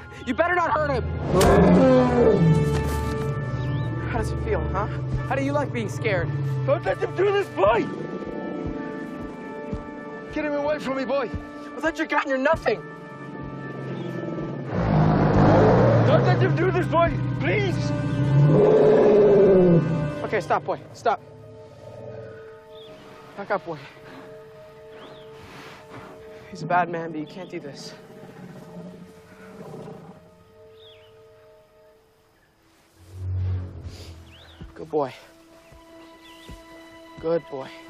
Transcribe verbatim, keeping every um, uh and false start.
You better not hurt him. How does it feel, huh? How do you like being scared? Don't let him do this, boy! Get him away from me, boy! I thought you're gotten you're nothing. Don't let him do this, boy! Please! Okay, stop, boy. Stop. Back up, boy. He's a bad man, but you can't do this. Good boy. Good boy.